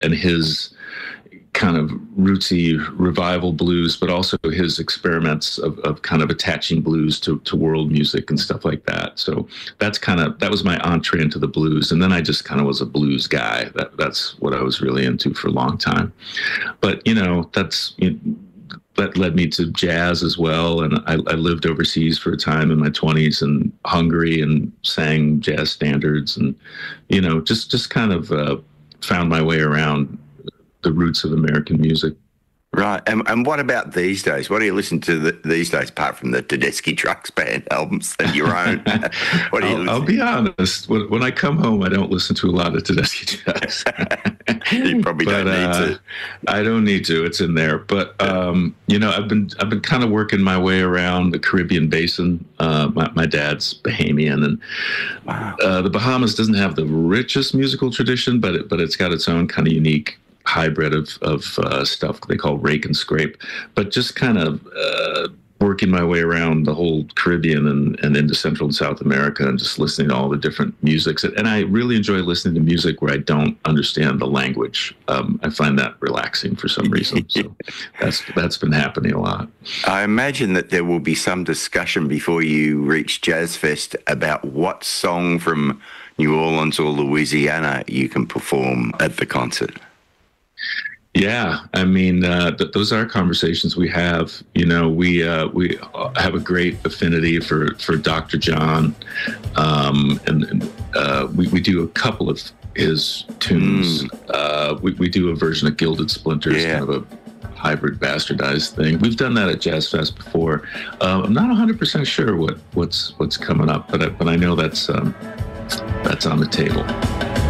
and his kind of rootsy revival blues, but also his experiments of kind of attaching blues to world music and stuff like that. So that was my entree into the blues. And then I just kind of was a blues guy. That's what I was really into for a long time. But, that led me to jazz as well. And I lived overseas for a time in my 20s in Hungary and sang jazz standards and, just kind of found my way around the roots of American music. Right. And what about these days? What do you listen to these days, apart from the Tedeschi Trucks Band albums and your own? What do you I'll be honest. When I come home, I don't listen to a lot of Tedeschi Trucks. You probably don't need to. I don't need to. It's in there. But, I've been kind of working my way around the Caribbean basin. My dad's Bahamian, and wow. The Bahamas doesn't have the richest musical tradition, but it's got its own kind of unique hybrid of stuff they call rake and scrape, but just kind of working my way around the whole Caribbean and into Central and South America and just listening to all the different musics. And I really enjoy listening to music where I don't understand the language. I find that relaxing for some reason. So that's been happening a lot. I imagine that there will be some discussion before you reach Jazz Fest about what song from New Orleans or Louisiana you can perform at the concert. Yeah, I mean, those are conversations we have. We have a great affinity for Dr. John, and we do a couple of his tunes. We do a version of Gilded Splinters, kind of a hybrid bastardized thing. We've done that at Jazz Fest before. I'm not 100% sure what's coming up, but I know that's on the table.